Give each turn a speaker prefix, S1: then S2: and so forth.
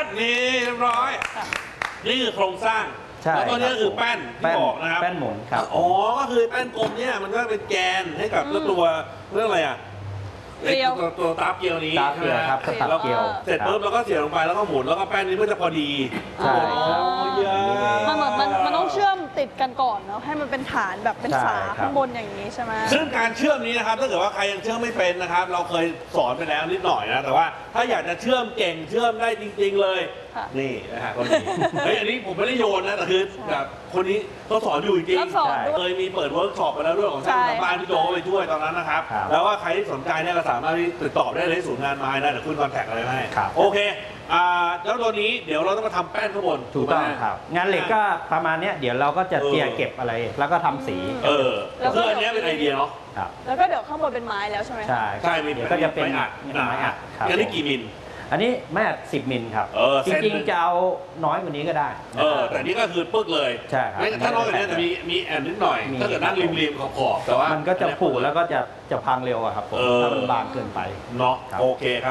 S1: นี่เรียบร้อยนี่คือโครงสร้างแล้วตัวนี้คือแป้นที่บอกนะครับ
S2: แป้นหมุนครับ
S1: อ๋อก็คือแป้นกลมเนี่ยมันก็เป็นแกนให้กับตัวเรื่องอะไรอ่ะตัวตาเกลียวนี้
S2: ตาเกลียวครับตาเกลียว
S1: เสร็จปุ๊บแล้วก็เสียบลงไปแล้วก็หมุนแล้วก็แป้นนี้มันจะพอดี
S2: ใช่ครับ
S3: มันต้องเชื่อมติดกันก่อนเนาะให้มันเป็นฐานแบบเป็นฝาข้างบนอย่างนี้ใช่ไหม
S1: ซึ่งการเชื่อมนี้นะครับถ้าเกิดว่าใครยังเชื่อมไม่เป็นนะครับเราเคยสอนไปแล้วนิดหน่อยนะแต่ว่าถ้าอยากจะเชื่อมเก่งเชื่อมได้จริงๆเลยนี่นะฮะคนนี้เฮ้ยอันนี้ผมไม่ได้โยนนะแต่คือแบบคนนี้เขาสอนอยู่จริงๆเคยมีเปิดเวิร์กช็อปไปแล้วด้วยของช่างทำบ้านพี่โจไปช่วยตอนนั้นนะครับแล้วว่าใครที่สนใจเนี่ยก็สามารถติดต่อได้ในศูนย์งานไม้นะเดี๋ยวคุณคอนแทคอะไรให้โอเคแล้วตัวนี้เดี๋ยวเราต้องมาทำแป้นข้างบน
S2: ถูกต้องครับงานเหล็กก็ประมาณนี้เดี๋ยวเราก็จะเจียเก็บอะไรแล้วก็ทำสี
S1: คืออันนี้เป็นไอเดียเนาะ
S3: แล้วก็เดี๋ยวข้างบนเป็นไม้แล้วใช่ไหม
S2: ใช่เดี๋ยวก็จะเป็นไม้อัด
S1: ครับอันนี้กี่มิล
S2: อันนี้ไม้อัด10 มิลครับจริงๆจะเอาน้อยกว่านี้ก็ได้
S1: แต่นี่ก็คือปึ๊กเลย
S2: ใช่ครับ
S1: ถ้าน้อยกว่านี้จะมีแอนนิดหน่อยถ้าเกิดนั่งริมขอบแต่ว่า
S2: มันก็จะผุแล้วก็จะพังเร็วครับผมถ้ามันบางเกินไป
S1: เนาะโอเคครับ